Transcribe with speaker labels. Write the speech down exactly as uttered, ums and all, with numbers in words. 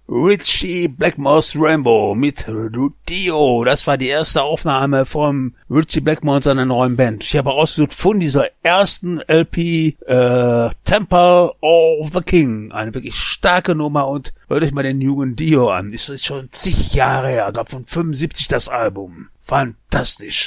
Speaker 1: Richie Blackmore's Rambo mit Dio. Das war die erste Aufnahme von Richie Blackmore und seiner neuen Band. Ich habe ausgesucht von dieser ersten L P äh, Temple of the King. Eine wirklich starke Nummer und hört euch mal den jungen Dio an. Ist, ist schon zig Jahre her. Gab von fünfundsiebzig das Album. Fantastisch.